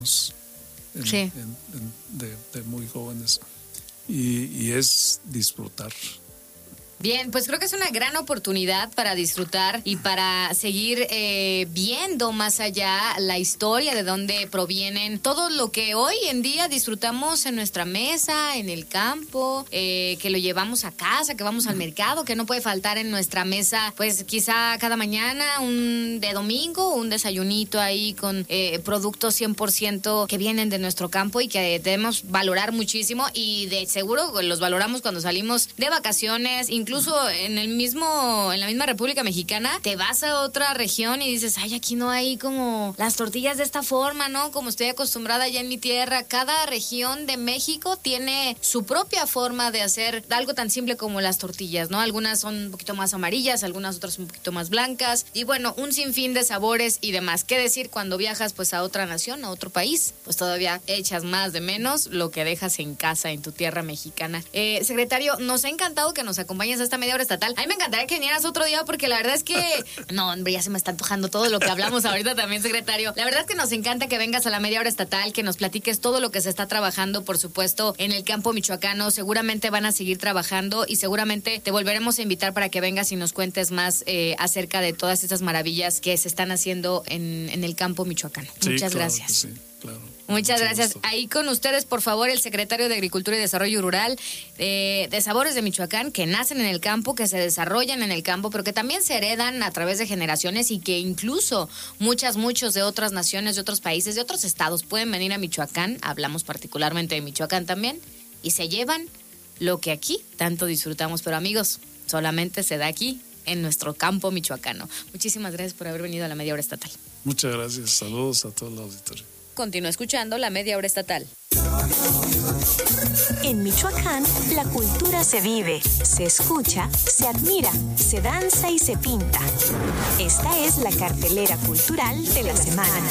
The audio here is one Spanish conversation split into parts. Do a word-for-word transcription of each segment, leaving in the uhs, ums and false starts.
en, sí. en, en, de, de muy jóvenes y, y es disfrutar. Bien, pues creo que es una gran oportunidad para disfrutar y para seguir eh, viendo más allá la historia de dónde provienen todo lo que hoy en día disfrutamos en nuestra mesa, en el campo, eh, que lo llevamos a casa, que vamos al mercado, que no puede faltar en nuestra mesa, pues quizá cada mañana, un de domingo, un desayunito ahí con eh, productos cien por ciento que vienen de nuestro campo y que debemos valorar muchísimo, y de seguro los valoramos cuando salimos de vacaciones, incluso Incluso en el mismo, en la misma República Mexicana, te vas a otra región y dices, ay, aquí no hay como las tortillas de esta forma, ¿no? Como estoy acostumbrada allá en mi tierra. Cada región de México tiene su propia forma de hacer algo tan simple como las tortillas, ¿no? Algunas son un poquito más amarillas, algunas otras un poquito más blancas. Y bueno, un sinfín de sabores y demás. ¿Qué decir cuando viajas pues a otra nación, a otro país? Pues todavía echas más de menos lo que dejas en casa, en tu tierra mexicana. Eh, secretario, nos ha encantado que nos acompañes a esta media hora estatal. A mí me encantaría que vinieras otro día porque la verdad es que... No, hombre, ya se me está antojando todo lo que hablamos ahorita también, secretario. La verdad es que nos encanta que vengas a la media hora estatal, que nos platiques todo lo que se está trabajando, por supuesto, en el campo michoacano. Seguramente van a seguir trabajando y seguramente te volveremos a invitar para que vengas y nos cuentes más eh, acerca de todas estas maravillas que se están haciendo en, en el campo michoacano. Sí, Muchas claro gracias. que sí, claro. Muchas Mucho gracias. gusto. Ahí con ustedes, por favor, el secretario de Agricultura y Desarrollo Rural eh, de Sabores de Michoacán, que nacen en el campo, que se desarrollan en el campo, pero que también se heredan a través de generaciones y que incluso muchas, muchos de otras naciones, de otros países, de otros estados pueden venir a Michoacán, hablamos particularmente de Michoacán también, y se llevan lo que aquí tanto disfrutamos. Pero amigos, solamente se da aquí, en nuestro campo michoacano. Muchísimas gracias por haber venido a la media hora estatal. Muchas gracias. Saludos a todo el auditorio. Continúa escuchando la media hora estatal. En Michoacán, la cultura se vive, se escucha, se admira, se danza y se pinta. Esta es la cartelera cultural de la semana.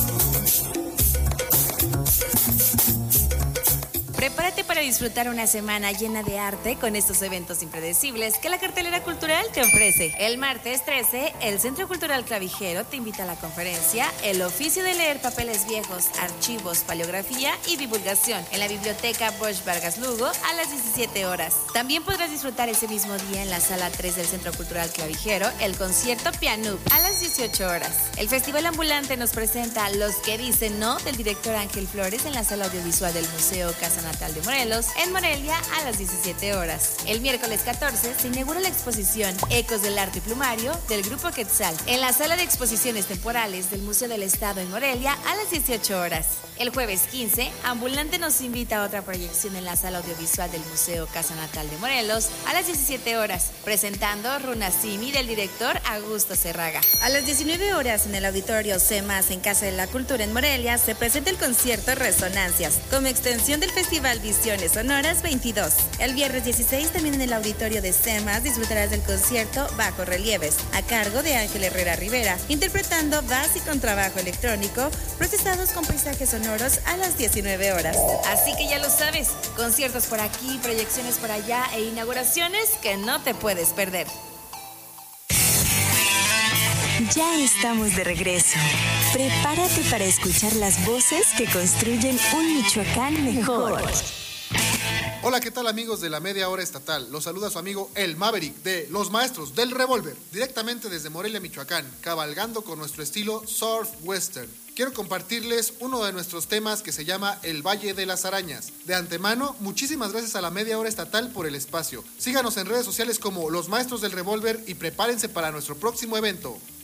Prepárate para disfrutar una semana llena de arte con estos eventos impredecibles que la cartelera cultural te ofrece. El martes trece, el Centro Cultural Clavijero te invita a la conferencia El oficio de leer papeles viejos, archivos, paleografía y divulgación en la Biblioteca Bosch Vargas Lugo a las diecisiete horas. También podrás disfrutar ese mismo día en la Sala tres del Centro Cultural Clavijero el concierto Pianup a las dieciocho horas. El Festival Ambulante nos presenta Los que dicen no del director Ángel Flores en la Sala Audiovisual del Museo Casa Natal de Morelos, en Morelia, a las diecisiete horas. El miércoles catorce se inaugura la exposición Ecos del Arte y Plumario del Grupo Quetzal en la Sala de Exposiciones Temporales del Museo del Estado en Morelia a las dieciocho horas. El jueves quince, Ambulante nos invita a otra proyección en la Sala Audiovisual del Museo Casa Natal de Morelos a las diecisiete horas, presentando Runasimi del director Augusto Cerraga. A las diecinueve horas en el Auditorio C más en Casa de la Cultura en Morelia se presenta el concierto Resonancias, como extensión del Festival Visiones Sonoras veintidós. El viernes dieciséis también en el Auditorio de C más disfrutarás del concierto Bajo Relieves, a cargo de Ángel Herrera Rivera, interpretando bass y contrabajo electrónico, procesados con paisajes sonoros a las diecinueve horas. Así que ya lo sabes, conciertos por aquí, proyecciones por allá e inauguraciones que no te puedes perder. Ya estamos de regreso. Prepárate para escuchar las voces que construyen un Michoacán mejor. Hola, ¿qué tal amigos de la media hora estatal? Los saluda su amigo El Maverick de Los Maestros del Revólver, directamente desde Morelia, Michoacán, cabalgando con nuestro estilo surf western. Quiero compartirles uno de nuestros temas que se llama El Valle de las Arañas. De antemano, muchísimas gracias a la media hora estatal por el espacio. Síganos en redes sociales como Los Maestros del Revólver y prepárense para nuestro próximo evento.